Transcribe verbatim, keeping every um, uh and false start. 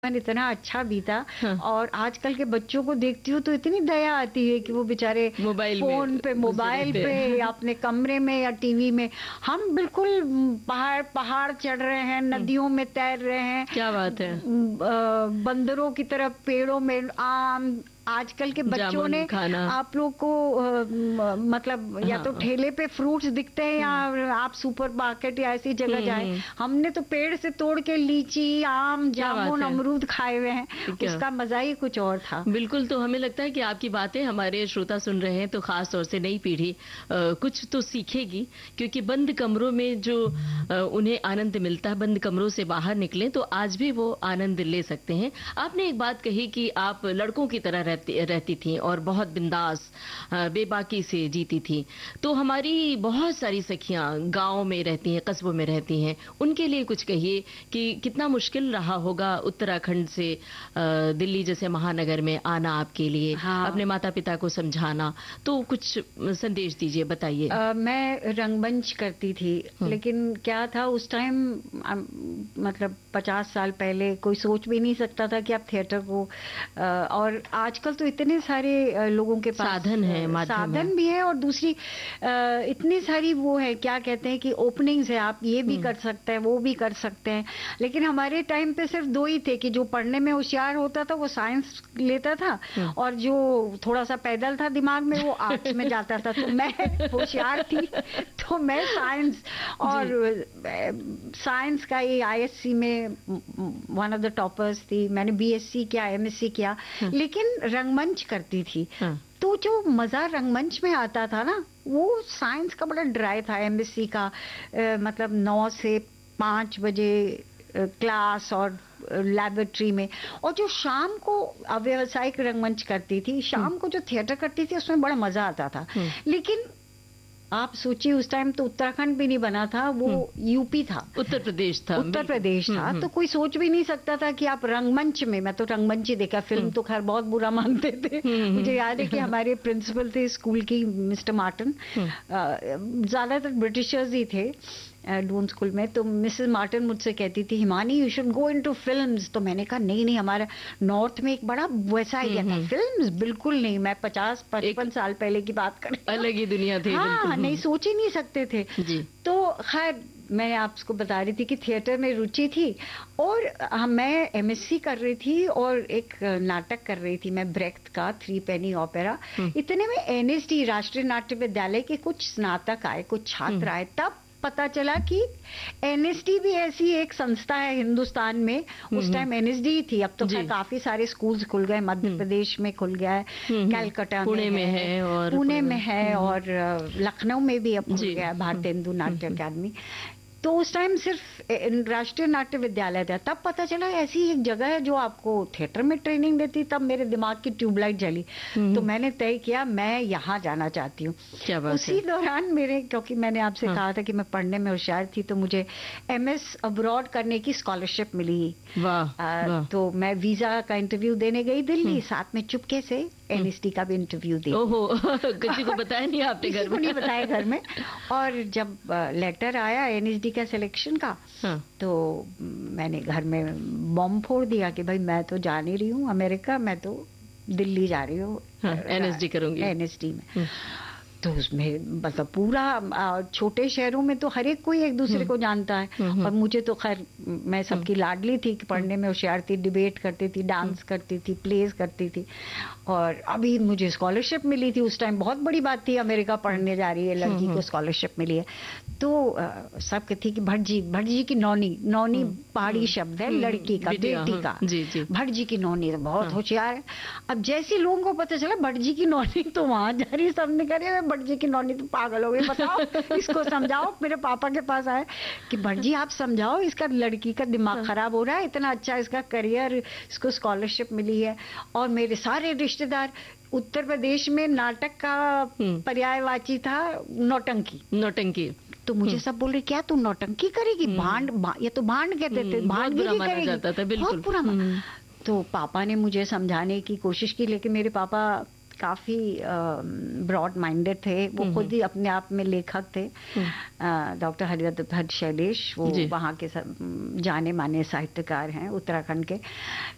मन इतना अच्छा बीता। हाँ। और आजकल के बच्चों को देखती हूँ तो इतनी दया आती है कि वो बेचारे मोबाइल फोन पे, में घुसे मोबाइल रहते पे हैं। या अपने कमरे में या टीवी में। हम बिल्कुल म, पहाड़ पहाड़ चढ़ रहे हैं, नदियों में तैर रहे हैं, क्या बात है। म, अ, बंदरों की तरफ पेड़ों में आम। आजकल के बच्चों जामुन ने खाना। आप लोग को अ, म, मतलब या तो हाँ। ठेले पे फ्रूट्स दिखते हैं या आप सुपर मार्केट या ऐसी जगह हम्म, जाए। हम्म। हमने तो पेड़ से तोड़ के लीची, आम, क्या बात जामुन, है। अमरूद खाए हुए हैं। क्या उसका मजा ही कुछ और था। बिल्कुल। तो हमें लगता है कि आपकी बातें हमारे श्रोता सुन रहे हैं तो खास तौर से नई पीढ़ी अ, कुछ तो सीखेगी, क्योंकि बंद कमरों में जो अ, उन्हें आनंद मिलता है, बंद कमरों से बाहर निकले तो आज भी वो आनंद ले सकते हैं। आपने एक बात कही कि आप लड़कों की तरह रहती रहती थी और बहुत बिंदास अ, बेबाकी से जीती थी। तो हमारी बहुत सारी सखियां गांव में रहती हैं, कस्बों में रहती हैं, उनके लिए कुछ कहिए कि कितना मुश्किल रहा होगा उत्तराखंड से अ, दिल्ली जैसे महानगर में आना आपके लिए, हाँ। अपने माता पिता को समझाना। तो कुछ संदेश दीजिए, बताइए। अ, मैं रंगमंच करती थी, लेकिन क्या था उस टाइम, मतलब पचास साल पहले कोई सोच भी नहीं सकता था कि आप थिएटर को। अ, और आजकल तो इतने सारे अ, लोगों के पास साधन है, माध्यम साधन है। भी है, और दूसरी अ, इतनी सारी वो है, क्या कहते हैं कि ओपनिंग्स है, आप ये भी कर सकते हैं, वो भी कर सकते हैं। लेकिन हमारे टाइम पे सिर्फ दो ही थे कि जो पढ़ने में होशियार होता था वो साइंस लेता था, और जो थोड़ा सा पैदल था दिमाग में वो आर्ट्स में जाता था। तो मैं होशियार थी तो मैं साइंस, और साइंस का ही आईएससी में वन ऑफ द टॉपर्स थी। मैंने बीएससी किया, एमएससी किया, लेकिन रंगमंच करती थी। तो जो मजा रंगमंच में आता था ना, वो साइंस का बड़ा ड्राई था। एमएससी का आ, मतलब नौ से पाँच बजे क्लास और लैबोरेटरी में, और जो शाम को व्यावसायिक रंगमंच करती थी, शाम को जो थिएटर करती थी, उसमें बड़ा मजा आता था। लेकिन आप सोचिए उस टाइम तो उत्तराखंड भी नहीं बना था, वो यूपी था, उत्तर प्रदेश था। उत्तर प्रदेश था। तो कोई सोच भी नहीं सकता था कि आप रंगमंच में, मैं तो रंगमंच ही देखा, फिल्म तो खैर बहुत बुरा मानते थे। मुझे याद है कि हमारे प्रिंसिपल थे स्कूल की, मिस्टर मार्टिन, ज्यादातर ब्रिटिशर्स ही थे डून स्कूल में। तो मिसेस मार्टिन मुझसे कहती थी, Himani you should go into films. तो मैंने कहा नहीं नहीं, हमारा नॉर्थ में एक बड़ा वैसा आइडिया था, फिल्म्स बिल्कुल नहीं। मैं पचास पचपन साल पहले की बात कर रही हूँ, अलग ही दुनिया थी। हाँ, नहीं सोच ही नहीं सकते थे जी। तो खैर मैं आपको बता रही थी कि थिएटर में रुचि थी, और मैं एमएससी कर रही थी और एक नाटक कर रही थी मैं, ब्रेख्त का थ्री पेनी ओपेरा। इतने में एनएसडी, राष्ट्रीय नाट्य विद्यालय के कुछ स्नातक आए, कुछ छात्र आए। तब पता चला कि एनएसडी भी ऐसी एक संस्था है हिंदुस्तान में। उस टाइम एनएसडी थी, अब तो काफी सारे स्कूल्स खुल गए, मध्य प्रदेश में खुल गया है, कलकत्ता पुणे में है, और पुणे में है, और लखनऊ में भी अब खुल गया है भारतेंदु नाट्य अकादमी। तो उस टाइम सिर्फ राष्ट्रीय नाट्य विद्यालय था। तब पता चला ऐसी एक जगह है जो आपको थिएटर में ट्रेनिंग देती। तब मेरे दिमाग की ट्यूबलाइट जली, तो मैंने तय किया मैं यहाँ जाना चाहती हूँ। उसी दौरान मेरे, क्योंकि मैंने आपसे हाँ। कहा था कि मैं पढ़ने में होशियार थी, तो मुझे एमएस अब्रॉड करने की स्कॉलरशिप मिली। वाह, वाह। तो मैं वीजा का इंटरव्यू देने गई दिल्ली, साथ में चुपके से एनएसडी का भी इंटरव्यू दी। ओहो, किसी को बताया नहीं आपने घर में? किसी को नहीं बताया घर में। और जब लेटर आया एनएसडी का सिलेक्शन का, हाँ। तो मैंने घर में बॉम्ब फोड़ दिया कि भाई मैं तो जा नहीं रही हूँ अमेरिका, मैं तो दिल्ली जा रही हूँ, हाँ, एनएसडी करूंगी, एनएसडी में। तो उसमें मतलब पूरा, छोटे शहरों में तो हर एक कोई एक दूसरे को जानता है, और मुझे तो खैर मैं सबकी लाडली थी कि पढ़ने में होशियार थी, डिबेट करती थी, डांस करती थी, प्लेज करती थी, और अभी मुझे स्कॉलरशिप मिली थी। उस टाइम बहुत बड़ी बात थी, अमेरिका पढ़ने जा रही है लड़की को स्कॉलरशिप मिली है। तो सब कहती कि भटजी, भटजी की नौनी, नौनी पहाड़ी शब्द है लड़की का, बेटी का, भटजी की नौनी, बहुत होशियार है। अब जैसे लोगों को पता चला भटजी की नौनी, तो वहां जा रही, सबने कहा भटजी की नौनी तो पागल हो गई, बताओ इसको समझाओ। मेरे पापा के पास आए कि भटजी आप समझाओ, इसका लड़की का दिमाग खराब हो रहा है, इतना अच्छा इसका करियर, इसको स्कॉलरशिप मिली है। और मेरे सारे रिश्तेदार, उत्तर प्रदेश में नाटक का पर्यायवाची था नौटंकी, नौटंकी। तो मुझे सब बोल रहे क्या तू नौटंकी करेगी, भांड, ये तो भांड कहते थे, भांडगिरी करेगी, बहुत बुरा। तो पापा ने मुझे समझाने की कोशिश की, लेकिन मेरे पापा काफी ब्रॉड माइंडेड थे, वो खुद ही अपने आप में लेखक थे। डॉक्टर हरिदत्त भट्ट शैलेश, वो वहाँ के जाने माने साहित्यकार हैं उत्तराखंड के।